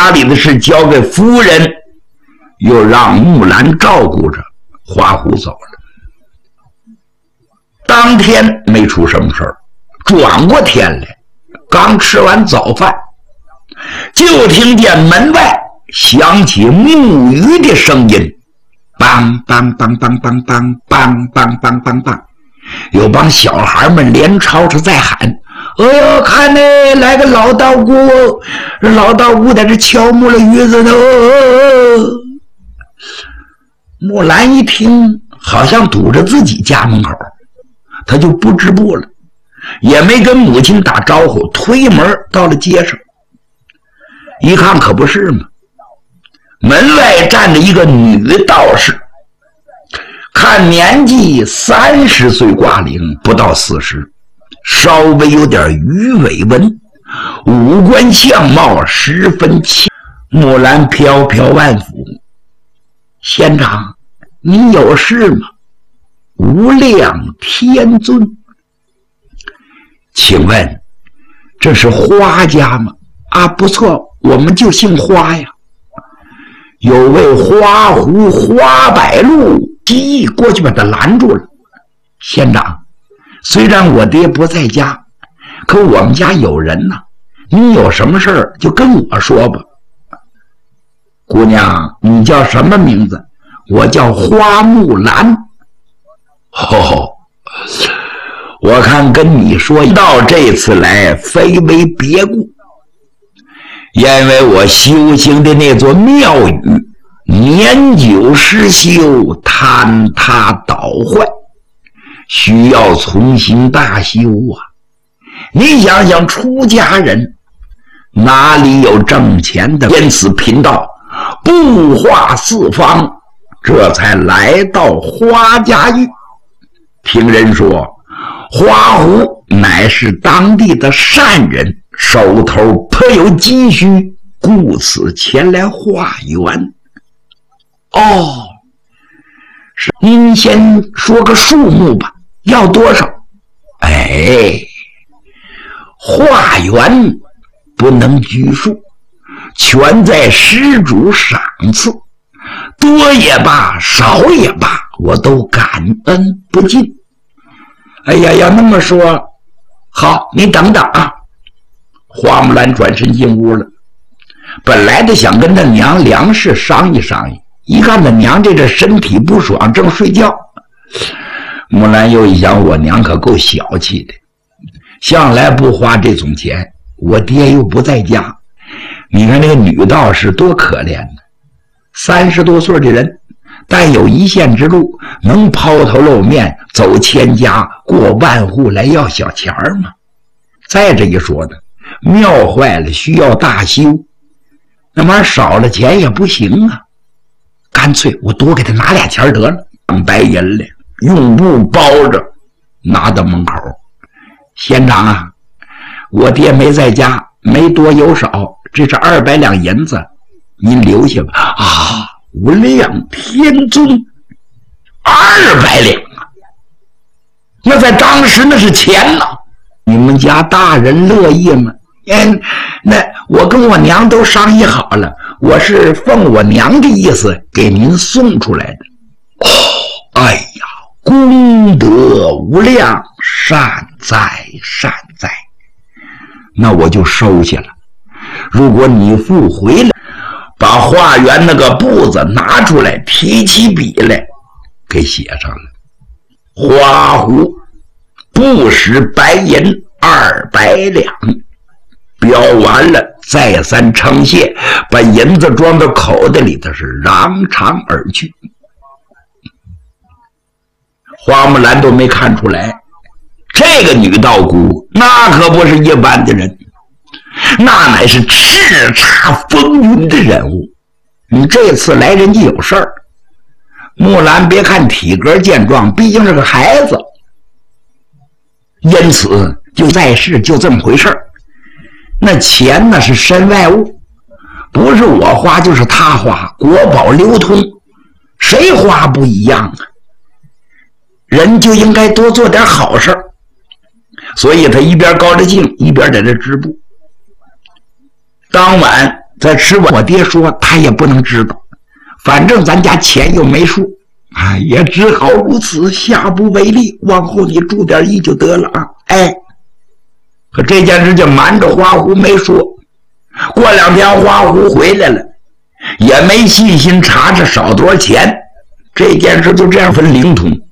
家里的事交给夫人，又让木兰照顾着，花虎走了。当天没出什么事儿，转过天来，刚吃完早饭，就听见门外响起木鱼的声音，梆梆梆梆梆梆梆梆梆梆梆，有帮小孩们连吵着在喊：“哎呦，看呢，来个老道姑，老道姑在这敲木了鱼子呢！”木兰一听，好像堵着自己家门口，他就不织布了，也没跟母亲打招呼，推门到了街上。一看可不是嘛，门外站着一个女道士，看年纪30岁挂零，不到40，稍微有点鱼尾纹，五官相貌十分清。木兰飘飘万福：“仙长，你有事吗？”“无量天尊。”“请问这是花家吗？”“啊，不错，我们就姓花呀。”有位花狐花白鹿提议过去把他拦住了。“仙长，虽然我爹不在家，可我们家有人呢，你有什么事儿就跟我说吧。”“姑娘，你叫什么名字？”“我叫花木兰。”“哦，我看跟你说到这次来非为别故，因为我修行的那座庙宇年久失修，坍塌倒坏，需要重新大修啊！你想想，出家人哪里有挣钱的？因此贫道布化四方，这才来到花家峪。听人说，花狐乃是当地的善人，手头颇有积蓄，故此前来化缘。”“哦，是，您先说个数目吧，要多少？”“哎，化缘不能拘束，全在施主赏赐，多也罢，少也罢，我都感恩不尽。”“哎呀，要那么说，好，你等等啊。”花木兰转身进屋了，本来的想跟他娘梁氏商议商议，一看他娘这身体不爽，正睡觉。木兰又一想，我娘可够小气的，向来不花这种钱，我爹又不在家。你看那个女道士多可怜呢，30多岁的人，但有一线之路，能抛头露面，走千家，过万户来要小钱吗？再这一说呢，庙坏了需要大修，那玩意儿少了钱也不行啊。干脆我多给他拿俩钱得了，白银来，用布包着，拿到门口。“仙长啊，我爹没在家，没多有少，这是200两银子，您留下吧。”“啊，无量天尊，200两啊！那在当时那是钱呐。你们家大人乐意吗？”“那我跟我娘都商议好了，我是奉我娘的意思给您送出来的。”“哦，哎呀，功德无量，善哉善哉，那我就收下了。如果你复回来，把化缘那个簿子拿出来，提起笔来，给写上了。花狐不使白银200两，标完了再三称谢，把银子装到口袋里，他是扬长而去。花木兰都没看出来，这个女道姑那可不是一般的人，那乃是叱咤风云的人物。你这次来人家有事儿，木兰别看体格健壮，毕竟是个孩子，因此就在世就这么回事儿。那钱呢是身外物，不是我花就是他花，国宝流通，谁花不一样啊？人就应该多做点好事儿。所以他一边高着兴，一边在这织布。当晚在吃我爹说他也不能知道，反正咱家钱又没数，也只好如此，下不为例，往后你注点意就得了啊。哎，可这件事就瞒着花狐没说。过2天花狐回来了，也没细心查少多少钱，这件事就这样分灵通。